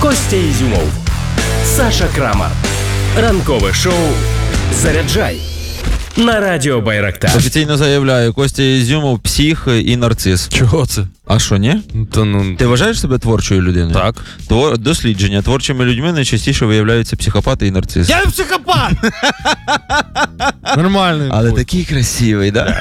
Костя Ізюмов, Саша Крамар. Ранкове шоу «Заряджай» на радіо Байрактар. Офіційно заявляю, Костя Ізюмов псих і нарцис. Чого це? А що, ні? Ти вважаєш себе творчою людиною? Так. Дослідження. Творчими людьми найчастіше виявляються психопати і нарциси. Я не психопат! Нормальний. Але такий красивий, да?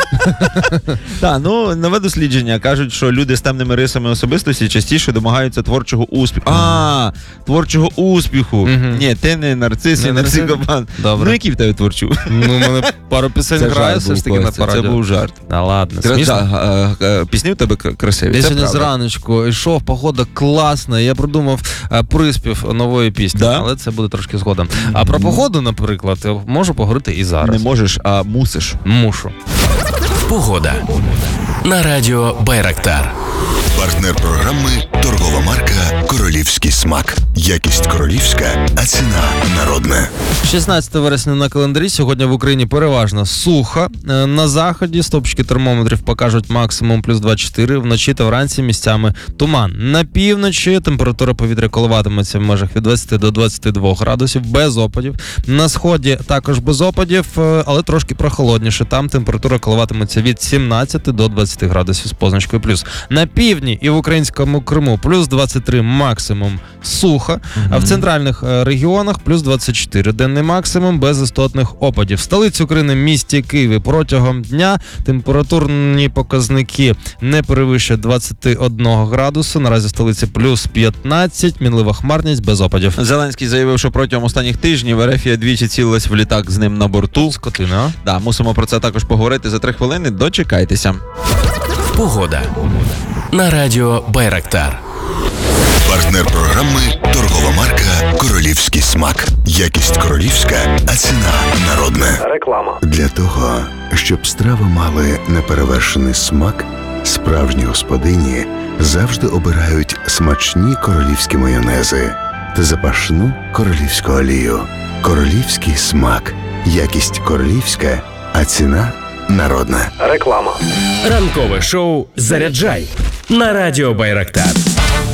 Так, нове дослідження. Кажуть, що люди з темними рисами особистості частіше домагаються творчого успіху. Творчого успіху. Ні, ти не нарцис і не психопат. Добре. Ну, які в тебе творчі? Ну, у мене пару пісень грає все ж таки на параді. Це був жарт. Да ладно, смішно. Пісні у тебе красиві. Я сьогодні зраночку йшов, погода класна, я придумав приспів нової пісні, да? але це буде трошки згодом. А про погоду, наприклад, можу поговорити і зараз. Не можеш, а мусиш. Мушу. Погода на радіо Байрактар. Партнер програми – торгова марка «Королівський смак». Якість королівська, а ціна народна. 16 вересня на календарі. Сьогодні в Україні переважно сухо. На заході стопчики термометрів покажуть максимум плюс 24. Вночі та вранці місцями туман. На півночі температура повітря коливатиметься в межах від 20 до 22 градусів, без опадів. На сході також без опадів, але трошки прохолодніше. Там температура коливатиметься від 17 до 20 градусів з позначкою плюс. На півдні і в українському Криму плюс 23 максимум сухо, а в центральних регіонах плюс 24 денний максимум без істотних опадів. В столиці України, місті Києві, протягом дня температурні показники не перевищують 21 градусу. Наразі в столиці плюс 15, мінлива хмарність без опадів. Зеленський заявив, що протягом останніх тижнів РФ двічі цілилась в літак з ним на борту. Скотина, а? Да, мусимо про це також поговорити за 3 хвилини. Дочекайтеся. Погода на радіо Байрактар. Партнер програми – торгова марка «Королівський смак». Якість королівська, а ціна народна. Реклама. Для того, щоб страви мали неперевершений смак, справжні господині завжди обирають смачні королівські майонези та запашну королівську олію. Королівський смак. Якість королівська, а ціна народна. Реклама. Ранкове шоу «Заряджай» на радіо Байрактар.